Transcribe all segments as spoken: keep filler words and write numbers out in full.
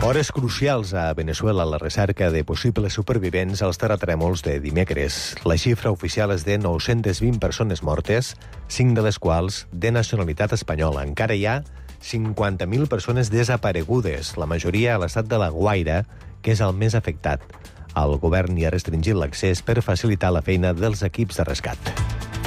Hores crucials a Venezuela a la recerca de possibles supervivents als terratrèmols de dimecres. La xifra oficial és de nou-centes vint persones mortes, cinc de les quals de nacionalitat espanyola. Encara hi ha cinquanta mil persones desaparegudes, la majoria a l'estat de La Guaira, que és el més afectat. El govern hi ha restringit l'accés per facilitar la feina dels equips de rescat.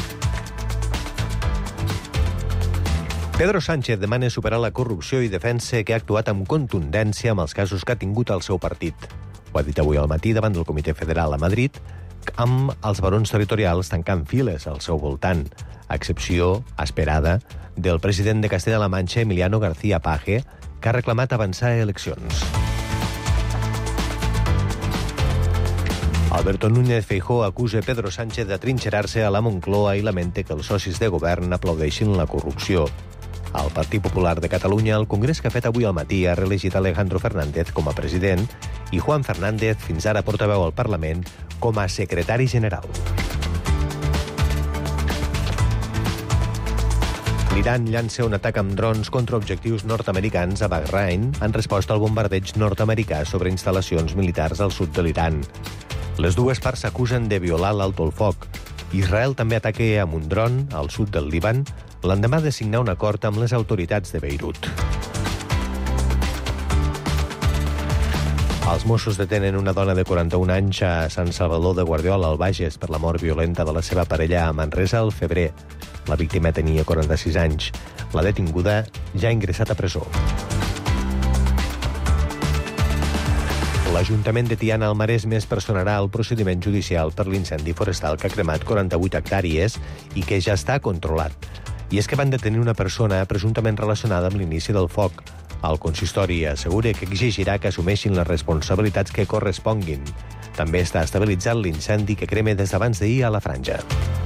Pedro Sánchez demana superar la corrupció i defensa que ha actuat amb contundència amb els casos que ha tingut el seu partit. Ho ha dit avui al matí davant del Comitè Federal a Madrid, amb els barons territorials tancant files al seu voltant, a excepció esperada del president de Castella-La Manxa, Emiliano García Paje, que ha reclamat avançar a eleccions. Alberto Núñez Feijóo acusa Pedro Sánchez de trinxerar-se a la Moncloa i lamenta que els socis de govern aplaudeixin la corrupció. El Partit Popular de Catalunya, el congrés que ha fet avui al matí, ha reelegit Alejandro Fernández com a president i Juan Fernández, fins ara portaveu al Parlament, com a secretari general. L'Iran llança un atac amb drons contra objectius nord-americans a Bahrain en resposta al bombardeig nord-americà sobre instal·lacions militars al sud de l'Iran. Les dues parts s'acusen de violar l'alto el foc. Israel també ataca amb un dron al sud del Líban l'endemà de signar un acord amb les autoritats de Beirut. Els Mossos detenen una dona de quaranta-un anys a Sant Salvador de Guardiola, al Bages, per la mort violenta de la seva parella a Manresa al febrer. La víctima tenia quaranta-sis anys. La detinguda ja ha ingressat a presó. L'Ajuntament de Tiana al Maresme es personarà el procediment judicial per l'incendi forestal que ha cremat quaranta-vuit hectàrees i que ja està controlat. I és que van detenir una persona presumptament relacionada amb l'inici del foc. El consistori assegura que exigirà que assumeixin les responsabilitats que corresponguin. També està estabilitzat l'incendi que crema des d'abans d'ahir a la Franja.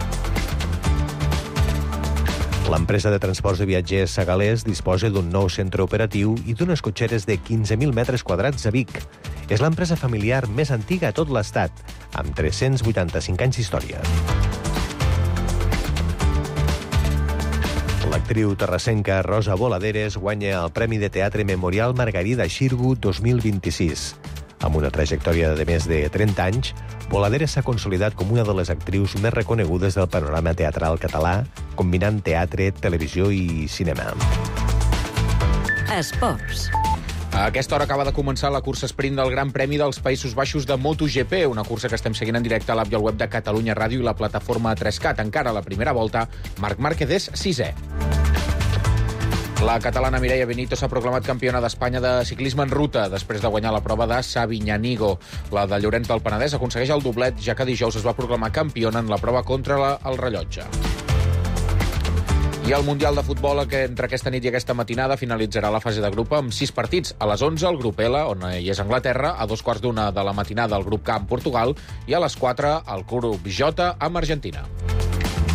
L'empresa de transports de viatgers Segalés disposa d'un nou centre operatiu i d'unes cotxeres de quinze mil metres quadrats a Vic. És l'empresa familiar més antiga a tot l'Estat, amb tres-cents vuitanta-cinc anys d'història. L'actriu terrassenca Rosa Voladeres guanya el Premi de Teatre Memorial Margarida Xirgu dos mil vint-i-sis. Amb una trajectòria de més de trenta anys, Voladeres s'ha consolidat com una de les actrius més reconegudes del panorama teatral català, combinant teatre, televisió i cinema. Esports. A aquesta hora acaba de començar la cursa sprint del Gran Premi dels Països Baixos de MotoGP, una cursa que estem seguint en directe a l'app i al web de Catalunya Ràdio i la plataforma tres cat. Encara a la primera volta, Marc Márquez és sisè. La catalana Mireia Benito s'ha proclamat campiona d'Espanya de ciclisme en ruta després de guanyar la prova de Sabinyanigo. La de Llorenç del Penedès aconsegueix el doblet, ja que dijous es va proclamar campiona en la prova contra la, el rellotge. I el Mundial de Futbol, que entre aquesta nit i aquesta matinada finalitzarà la fase de grup amb sis partits. A les onze, el grup L, on hi és Anglaterra, a dos quarts d'una de la matinada el grup K amb Portugal i a les quatre el grup J amb Argentina.